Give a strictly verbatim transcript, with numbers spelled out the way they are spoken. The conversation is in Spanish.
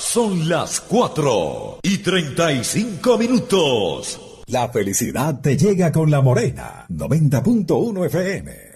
Son las cuatro y treinta y cinco minutos. La felicidad te llega con La Morena, noventa punto uno F M.